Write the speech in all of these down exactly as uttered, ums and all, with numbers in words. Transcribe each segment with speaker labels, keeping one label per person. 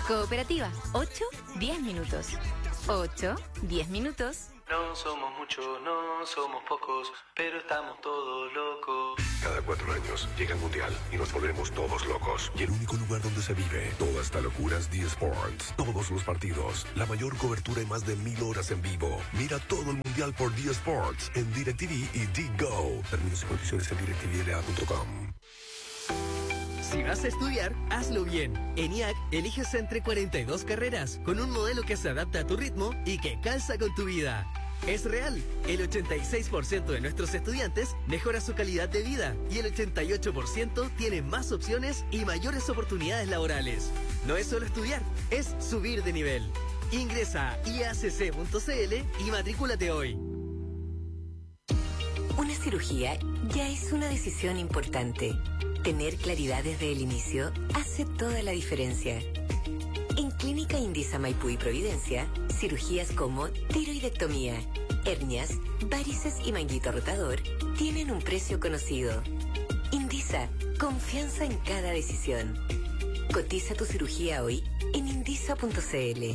Speaker 1: Cooperativa, ocho, diez minutos. ocho, diez minutos.
Speaker 2: No somos muchos, no somos pocos, pero estamos todos locos.
Speaker 3: Cada cuatro años llega el Mundial y nos volvemos todos locos. Y el único lugar donde se vive toda esta locura es D Sports. Todos los partidos, la mayor cobertura y más de mil horas en vivo. Mira todo el Mundial por D Sports en DirecTV y D-Go. Términos y condiciones en direct t v l a punto com.
Speaker 4: Si vas a estudiar, hazlo bien. En I A C eliges entre cuarenta y dos carreras con un modelo que se adapta a tu ritmo y que calza con tu vida. Es real, el ochenta y seis por ciento de nuestros estudiantes mejora su calidad de vida y el ochenta y ocho por ciento tiene más opciones y mayores oportunidades laborales. No es solo estudiar, es subir de nivel. Ingresa a i a c c punto c l y matrículate hoy.
Speaker 5: Una cirugía ya es una decisión importante. Tener claridad desde el inicio hace toda la diferencia. En Clínica Indisa Maipú y Providencia, cirugías como tiroidectomía, hernias, varices y manguito rotador tienen un precio conocido. Indisa, confianza en cada decisión. Cotiza tu cirugía hoy en indisa punto c l.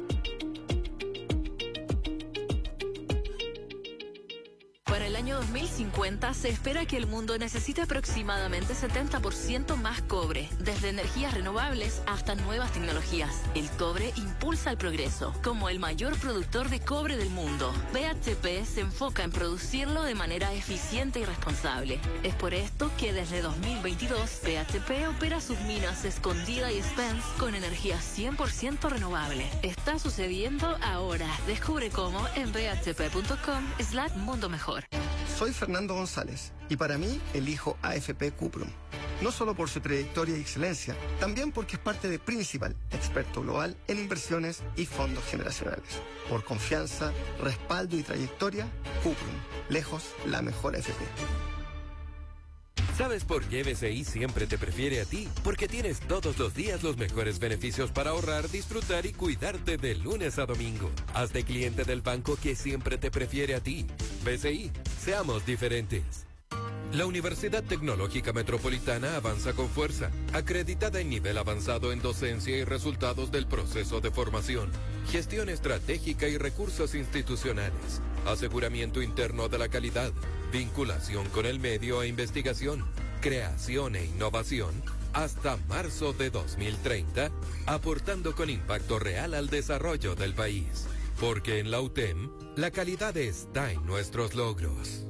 Speaker 6: Para el año dos mil cincuenta se espera que el mundo necesite aproximadamente setenta por ciento más cobre, desde energías renovables hasta nuevas tecnologías. El cobre impulsa el progreso. Como el mayor productor de cobre del mundo, B H P se enfoca en producirlo de manera eficiente y responsable. Es por esto que desde dos mil veintidós, B H P opera sus minas Escondida y Spence con energía cien por ciento renovable. Está sucediendo ahora. Descubre cómo en b h p punto com slash mundo mejor.
Speaker 7: Soy Fernando González y para mí elijo A F P Cuprum. No solo por su trayectoria y excelencia, también porque es parte de Principal, experto global en inversiones y fondos generacionales. Por confianza, respaldo y trayectoria, Cuprum, lejos la mejor A F P.
Speaker 8: ¿Sabes por qué B C I siempre te prefiere a ti? Porque tienes todos los días los mejores beneficios para ahorrar, disfrutar y cuidarte de lunes a domingo. Hazte cliente del banco que siempre te prefiere a ti. B C I, seamos diferentes. La Universidad Tecnológica Metropolitana avanza con fuerza, acreditada en nivel avanzado en docencia y resultados del proceso de formación, gestión estratégica y recursos institucionales, aseguramiento interno de la calidad, vinculación con el medio e investigación, creación e innovación, hasta marzo de dos mil treinta, aportando con impacto real al desarrollo del país. Porque en la U T E M, la calidad está en nuestros logros.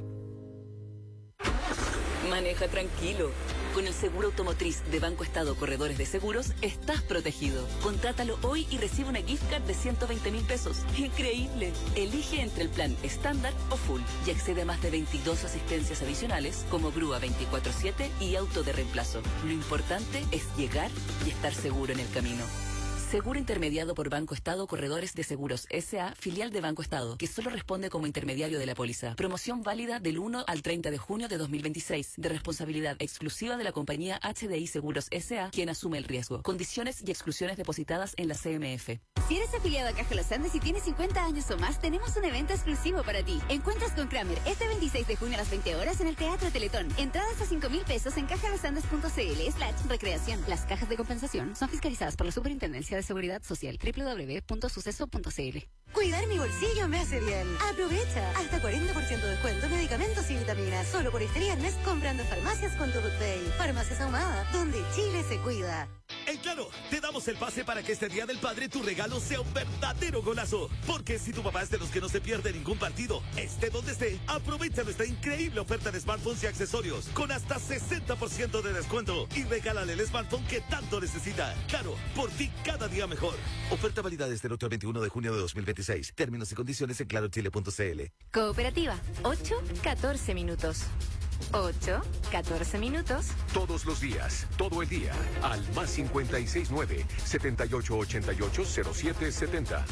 Speaker 9: Maneja tranquilo. Con el seguro automotriz de Banco Estado Corredores de Seguros, estás protegido. Contrátalo hoy y recibe una gift card de ciento veinte mil pesos. ¡Increíble! Elige entre el plan estándar o full y accede a más de veintidós asistencias adicionales como grúa veinticuatro siete y auto de reemplazo. Lo importante es llegar y estar seguro en el camino. Seguro intermediado por Banco Estado Corredores de Seguros S A, filial de Banco Estado, que solo responde como intermediario de la póliza. Promoción válida del uno al treinta de junio de dos mil veintiséis, de responsabilidad exclusiva de la compañía H D I Seguros S A, quien asume el riesgo. Condiciones y exclusiones depositadas en la C M F.
Speaker 10: Si eres afiliado a Caja Los Andes y tienes cincuenta años o más, tenemos un evento exclusivo para ti. Encuentras con Kramer este veintiséis de junio a las veinte horas en el Teatro Teletón. Entradas a cinco mil pesos en cajalosandes punto c l slash recreación. Las cajas de compensación son fiscalizadas por la Superintendencia de Seguridad Social. doble u doble u doble u punto suceso punto c l.
Speaker 11: Cuidar mi bolsillo me hace bien. Aprovecha. Hasta cuarenta por ciento de descuento en medicamentos y vitaminas. Solo por este viernes comprando en farmacias con tu Pay. Farmacias Ahumada, donde Chile se cuida.
Speaker 12: En Claro, te damos el pase para que este Día del Padre tu regalo sea un verdadero golazo. Porque si tu papá es de los que no se pierde ningún partido, esté donde esté, aprovecha nuestra increíble oferta de smartphones y accesorios con hasta sesenta por ciento de descuento y regálale el smartphone que tanto necesita. Claro, por ti cada día mejor. Oferta válida desde el otro al veintiuno de junio de dos mil veintiséis. Términos y condiciones en claro chile punto c l.
Speaker 1: Cooperativa, ocho, catorce minutos. ocho, catorce minutos.
Speaker 3: Todos los días, todo el día, al más cincuenta y seis nueve, setenta y ocho ochenta y ocho, cero siete setenta.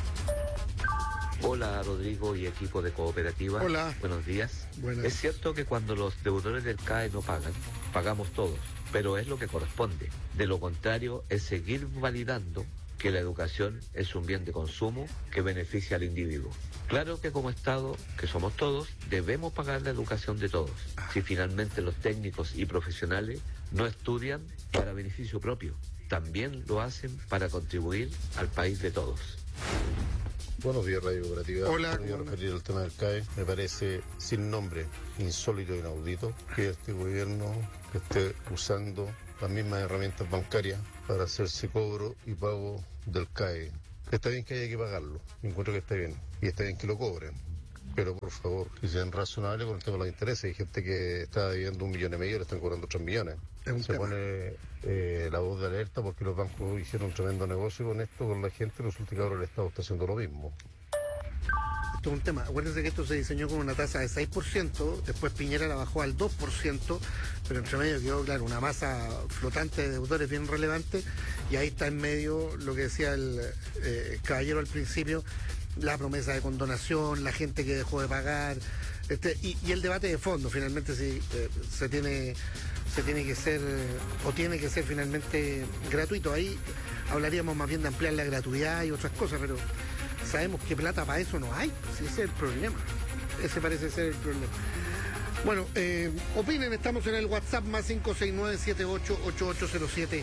Speaker 13: Hola Rodrigo y equipo de Cooperativa.
Speaker 14: Hola.
Speaker 13: Buenos días.
Speaker 14: Buenas.
Speaker 13: Es cierto que cuando los deudores del C A E no pagan, pagamos todos, pero es lo que corresponde. De lo contrario, es seguir validando que la educación es un bien de consumo que beneficia al individuo. Claro que como Estado, que somos todos, debemos pagar la educación de todos. Si finalmente los técnicos y profesionales no estudian para beneficio propio. también lo hacen para contribuir al país de todos.
Speaker 14: Buenos días, Radio Cooperativa.
Speaker 7: Hola.
Speaker 14: Voy a referir al tema del C A E. Me parece sin nombre, insólito e inaudito que este gobierno esté usando las mismas herramientas bancarias para hacerse cobro y pago del C A E. Está bien que haya que pagarlo, encuentro que está bien, y está bien que lo cobren. Pero por favor, que sean razonables con el tema de los intereses. Hay gente que está debiendo un millón y medio y le están cobrando tres millones. Se tema. pone eh, la voz de alerta porque los bancos hicieron un tremendo negocio con esto, con la gente, y resulta que ahora el Estado está haciendo lo mismo.
Speaker 15: Esto es un tema. Acuérdense que esto se diseñó con una tasa de seis por ciento, después Piñera la bajó al dos por ciento, pero entre medio quedó, claro, una masa flotante de deudores bien relevante, y ahí está en medio lo que decía el eh, caballero al principio, la promesa de condonación, la gente que dejó de pagar, este, y, y el debate de fondo, finalmente si eh, se tiene se tiene que ser eh, o tiene que ser finalmente gratuito. Ahí hablaríamos más bien de ampliar la gratuidad y otras cosas, pero sabemos que plata para eso no hay, si ese es el problema, ese parece ser el problema. Bueno, eh, opinen, estamos en el WhatsApp más cinco seis nueve siete ocho ocho ocho cero siete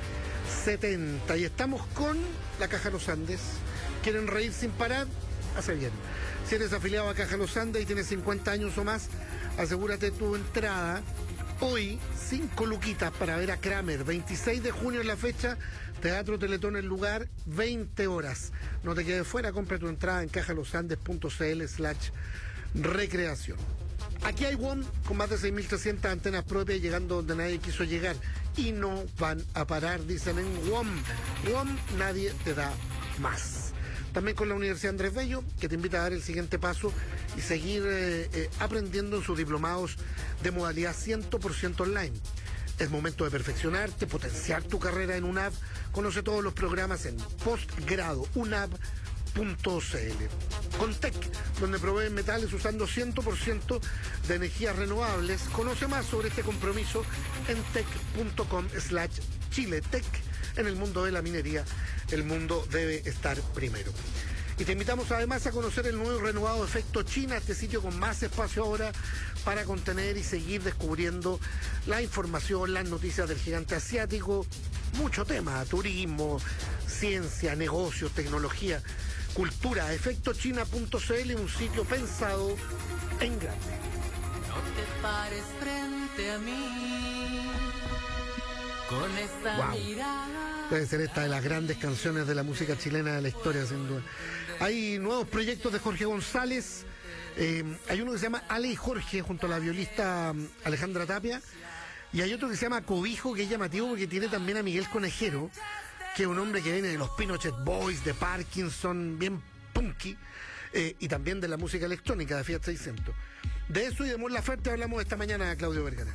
Speaker 15: setenta y estamos con la Caja Los Andes. ¿Quieren reír sin parar? Hace bien. Si eres afiliado a Caja Los Andes y tienes cincuenta años o más, asegúrate tu entrada. Hoy, cinco luquitas para ver a Kramer. veintiséis de junio es la fecha. Teatro Teletón el lugar, veinte horas. No te quedes fuera, compra tu entrada en cajalosandes.cl slash recreación. Aquí hay W O M con más de seis mil trescientas antenas propias llegando donde nadie quiso llegar. Y no van a parar, dicen en W O M. W O M, nadie te da más. También con la Universidad Andrés Bello, que te invita a dar el siguiente paso y seguir eh, eh, aprendiendo en sus diplomados de modalidad cien por ciento online. Es momento de perfeccionarte, potenciar tu carrera en UNAV. Conoce todos los programas en postgrado unav punto c l. Con Tec, donde proveen metales usando cien por ciento de energías renovables. Conoce más sobre este compromiso en tec.com slash chiletec. En el mundo de la minería, el mundo debe estar primero. Y te invitamos además a conocer el nuevo y renovado Efecto China, este sitio con más espacio ahora para contener y seguir descubriendo la información, las noticias del gigante asiático, mucho tema, turismo, ciencia, negocios, tecnología, cultura. efecto china punto c l, un sitio pensado en grande.
Speaker 16: No te pares frente a mí con esa
Speaker 15: wow.
Speaker 16: mirada.
Speaker 15: Debe ser esta de las grandes canciones de la música chilena de la historia, sin duda. Hay nuevos proyectos de Jorge González. Eh, hay uno que se llama Ale y Jorge, junto a la violista Alejandra Tapia. Y hay otro que se llama Cobijo, que es llamativo porque tiene también a Miguel Conejero, que es un hombre que viene de los Pinochet Boys, de Parkinson, bien punky, eh, y también de la música electrónica de Fiat seiscientos. De eso y de Mon Laferte hablamos esta mañana, Claudio Vergara.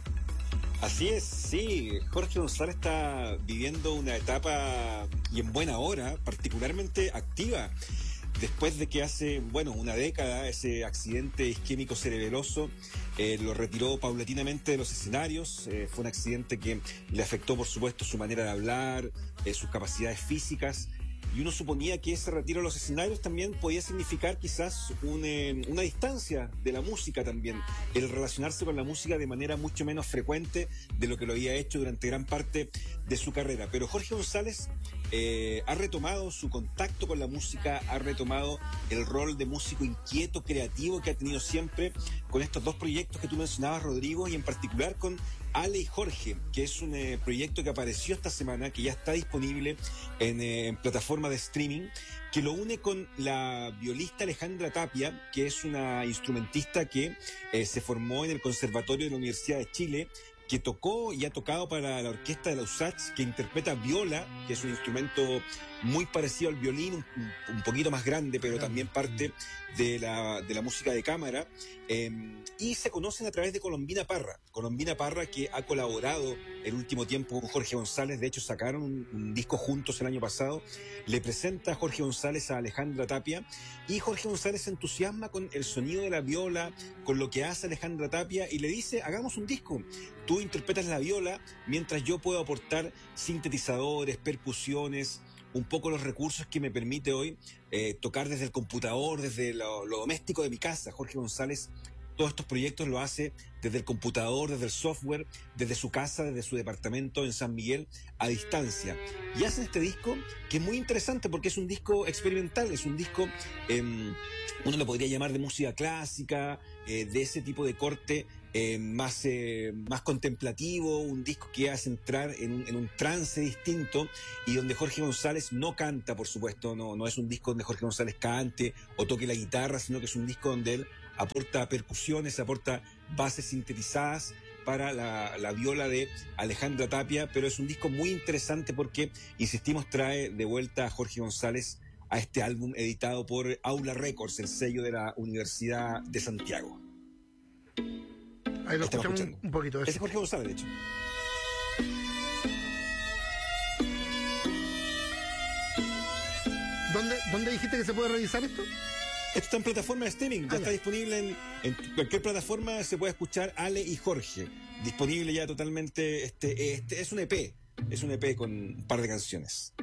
Speaker 17: Así es, sí. Jorge González está viviendo una etapa, y en buena hora, particularmente activa, después de que hace, bueno, una década ese accidente isquémico cerebeloso eh, lo retiró paulatinamente de los escenarios. Eh, fue un accidente que le afectó, por supuesto, su manera de hablar, eh, sus capacidades físicas. Y uno suponía que ese retiro de los escenarios también podía significar quizás un, eh, una distancia de la música también, el relacionarse con la música de manera mucho menos frecuente de lo que lo había hecho durante gran parte de su carrera. Pero Jorge González eh, ha retomado su contacto con la música, ha retomado el rol de músico inquieto, creativo que ha tenido siempre con estos dos proyectos que tú mencionabas, Rodrigo, y en particular con Ale y Jorge, que es un eh, proyecto que apareció esta semana, que ya está disponible en, eh, en plataforma de streaming, que lo une con la violista Alejandra Tapia, que es una instrumentista que eh, se formó en el Conservatorio de la Universidad de Chile, que tocó y ha tocado para la orquesta de la U S A C H, que interpreta viola, que es un instrumento muy parecido al violín, un, un poquito más grande, pero también parte de la, de la música de cámara. Eh, y se conocen a través de Colombina Parra. Colombina Parra, que ha colaborado el último tiempo con Jorge González. De hecho, sacaron un, un disco juntos el año pasado. Le presenta a Jorge González a Alejandra Tapia. Y Jorge González se entusiasma con el sonido de la viola, con lo que hace Alejandra Tapia, y le dice: hagamos un disco. Tú interpretas la viola, mientras yo puedo aportar sintetizadores, percusiones, un poco los recursos que me permite hoy eh, tocar desde el computador, desde lo, lo doméstico de mi casa. Jorge González todos estos proyectos lo hace desde el computador, desde el software, desde su casa, desde su departamento en San Miguel, a distancia. Y hacen este disco que es muy interesante porque es un disco experimental, es un disco, eh, uno lo podría llamar de música clásica, eh, de ese tipo de corte eh, más, eh, más contemplativo, un disco que hace entrar en un, en un trance distinto y donde Jorge González no canta, por supuesto, no, no es un disco donde Jorge González cante o toque la guitarra, sino que es un disco donde él aporta percusiones, aporta bases sintetizadas para la, la viola de Alejandra Tapia, pero es un disco muy interesante porque, insistimos, trae de vuelta a Jorge González a este álbum editado por Aula Records, el sello de la Universidad de Santiago.
Speaker 15: Ahí lo escuchamos un, un poquito.
Speaker 17: Ese es Jorge González, de hecho.
Speaker 15: ¿Dónde, ¿Dónde dijiste que se puede revisar esto?
Speaker 17: Esto está en plataforma de streaming, ya
Speaker 15: ah,
Speaker 17: está
Speaker 15: ya.
Speaker 17: disponible en, en cualquier plataforma, se puede escuchar Ale y Jorge. Disponible ya totalmente, este, este es un E P, es un E P con un par de canciones.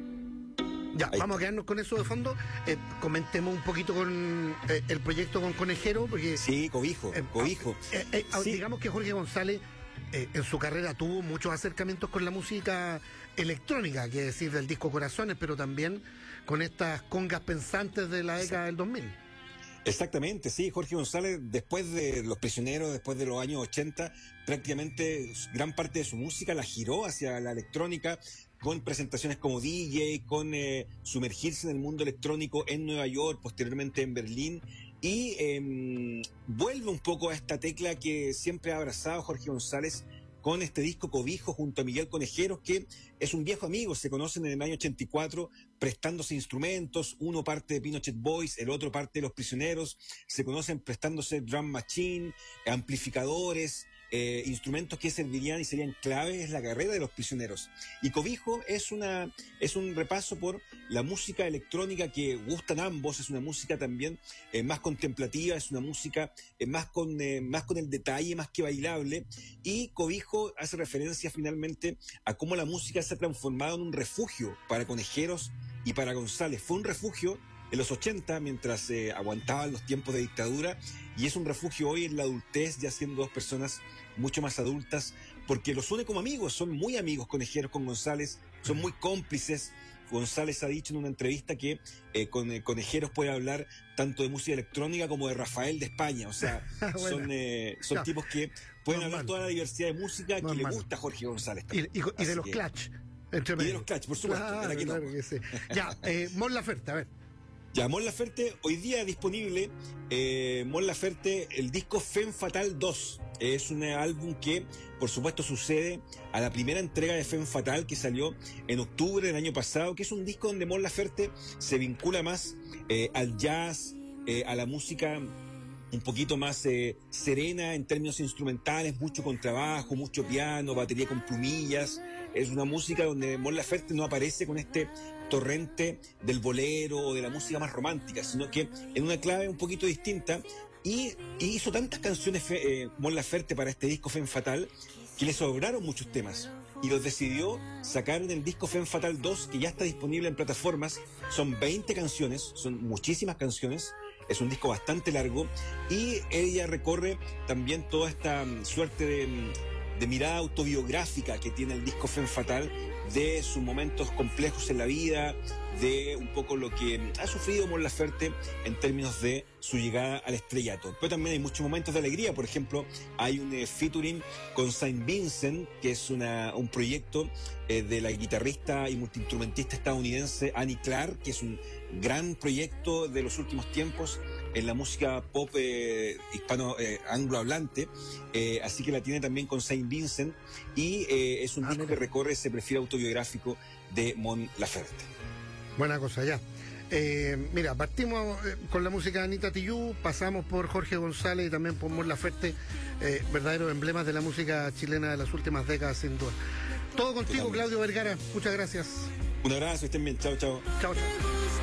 Speaker 15: Ya,
Speaker 17: Ahí
Speaker 15: vamos
Speaker 17: está.
Speaker 15: a quedarnos con eso de fondo. Eh, comentemos un poquito con eh, el proyecto con Conejero, porque...
Speaker 17: Sí, Cobijo,
Speaker 15: eh,
Speaker 17: Cobijo.
Speaker 15: eh, eh,
Speaker 17: Sí.
Speaker 15: Digamos que Jorge González eh, en su carrera tuvo muchos acercamientos con la música electrónica, que es decir, del disco Corazones, pero también con estas congas pensantes de la década del dos mil.
Speaker 17: Exactamente, sí, Jorge González, después de Los Prisioneros, después de los años ochenta, prácticamente gran parte de su música la giró hacia la electrónica, con presentaciones como D J, con eh, sumergirse en el mundo electrónico en Nueva York, posteriormente en Berlín, y eh, vuelve un poco a esta tecla que siempre ha abrazado Jorge González con este disco Cobijo junto a Miguel Conejeros, que es un viejo amigo, se conocen en el año ochenta y cuatro, prestándose instrumentos, uno parte de Pinochet Boys, el otro parte de Los Prisioneros, se conocen prestándose drum machine, amplificadores, eh, instrumentos que servirían y serían claves en la carrera de Los Prisioneros. Y Cobijo es una es un repaso por la música electrónica que gustan ambos, es una música también eh, más contemplativa, es una música eh, más con eh, más con el detalle, más que bailable, y Cobijo hace referencia finalmente a cómo la música se ha transformado en un refugio para Conejeros y para González. Fue un refugio en los ochenta, mientras eh, aguantaban los tiempos de dictadura, y es un refugio hoy en la adultez, ya siendo dos personas mucho más adultas, porque los une como amigos, son muy amigos Conejeros con González, son muy cómplices. González ha dicho en una entrevista que eh, con eh, Conejeros puede hablar tanto de música electrónica como de Rafael de España, o sea,
Speaker 15: bueno.
Speaker 17: son, eh, son
Speaker 15: Ya.
Speaker 17: tipos que pueden
Speaker 15: Normal.
Speaker 17: hablar toda la diversidad de música que
Speaker 15: Normal.
Speaker 17: le gusta a Jorge González
Speaker 15: Y,
Speaker 17: también.
Speaker 15: y- y de
Speaker 17: Así
Speaker 15: los
Speaker 17: que-
Speaker 15: Clash. Entre
Speaker 17: Y de
Speaker 15: medio.
Speaker 17: los Clash, por supuesto,
Speaker 15: Claro,
Speaker 17: era que no.
Speaker 15: claro que sí. Ya, eh, Mon Laferte, a ver.
Speaker 17: Ya, Mon Laferte, hoy día disponible, eh, Mon Laferte, el disco Femme Fatale dos. Es un álbum que, por supuesto, sucede a la primera entrega de Femme Fatale que salió en octubre del año pasado, que es un disco donde Mon Laferte se vincula más eh, al jazz, eh, a la música un poquito más eh, serena en términos instrumentales, mucho contrabajo, mucho piano, batería con plumillas. Es una música donde Mon Laferte no aparece con este torrente del bolero o de la música más romántica, sino que en una clave un poquito distinta. Y, y hizo tantas canciones fe, eh, Mon Laferte para este disco Femme Fatale que le sobraron muchos temas y los decidió sacar en el disco Femme Fatale dos, que ya está disponible en plataformas. Son veinte canciones, son muchísimas canciones. Es un disco bastante largo y ella recorre también toda esta mm, suerte de, de mirada autobiográfica que tiene el disco Femme Fatale, de sus momentos complejos en la vida, de un poco lo que ha sufrido Mon Laferte en términos de su llegada al estrellato. Pero también hay muchos momentos de alegría. Por ejemplo, hay un eh, featuring con Saint Vincent, que es una, un proyecto eh, de la guitarrista y multiinstrumentista estadounidense Annie Clark, que es un gran proyecto de los últimos tiempos en la música pop eh, hispano eh, anglohablante, eh, así que la tiene también con Saint Vincent, y eh, es un
Speaker 15: Ah,
Speaker 17: disco
Speaker 15: mira.
Speaker 17: que recorre ese perfil autobiográfico de Mon Laferte.
Speaker 15: Buena cosa, ya. Eh, mira, partimos eh, con la música de Anita Tijoux, pasamos por Jorge González y también por Mon Laferte, eh, verdaderos emblemas de la música chilena de las últimas décadas, sin duda. Todo contigo,
Speaker 17: Totalmente.
Speaker 15: Claudio Vergara. Muchas gracias.
Speaker 17: Un abrazo, estén bien, chao, chao.
Speaker 15: Chao, chao.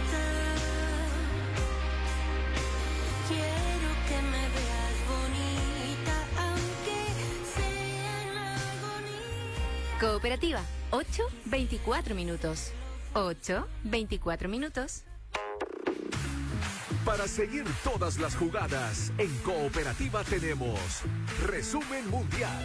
Speaker 18: Quiero que me veas bonita, aunque sea en la agonía.
Speaker 1: Cooperativa, ocho veinticuatro minutos. ocho veinticuatro minutos.
Speaker 19: Para seguir todas las jugadas, en Cooperativa tenemos Resumen Mundial.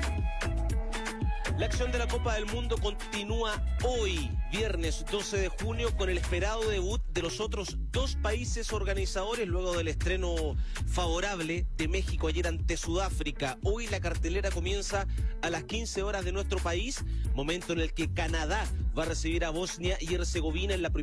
Speaker 20: La acción de la Copa del Mundo continúa hoy, viernes doce de junio, con el esperado debut de los otros dos países organizadores luego del estreno favorable de México ayer ante Sudáfrica. Hoy la cartelera comienza a las quince horas de nuestro país, momento en el que Canadá va a recibir a Bosnia y Herzegovina en la primera